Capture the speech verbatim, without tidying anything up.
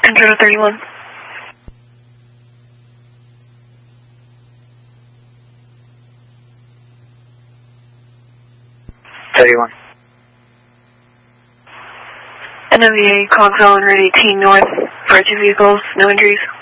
Control thirty-one. thirty-one. N W A, Cogs Island, Route eighteen North, fire two vehicles, no injuries.